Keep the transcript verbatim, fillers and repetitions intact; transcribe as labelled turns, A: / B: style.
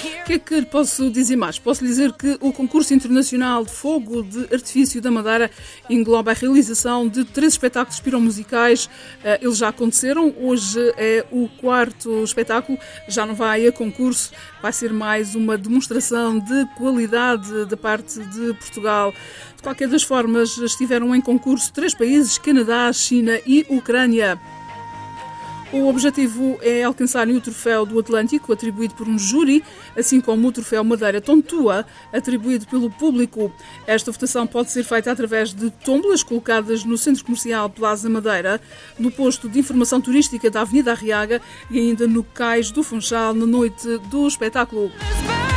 A: O que é que lhe posso dizer mais? Posso lhe dizer que o concurso internacional de fogo de artifício da Madeira engloba a realização de três espetáculos piromusicais. Eles já aconteceram, hoje é o quarto espetáculo, já não vai a concurso, vai ser mais uma demonstração de qualidade da parte de Portugal. De qualquer das formas, estiveram em concurso três países, Canadá, China e Ucrânia. O objetivo é alcançarem o troféu do Atlântico, atribuído por um júri, assim como o troféu Madeira Tontua, atribuído pelo público. Esta votação pode ser feita através de tómbolas colocadas no Centro Comercial Plaza Madeira, no posto de informação turística da Avenida Arriaga e ainda no Cais do Funchal na noite do espetáculo.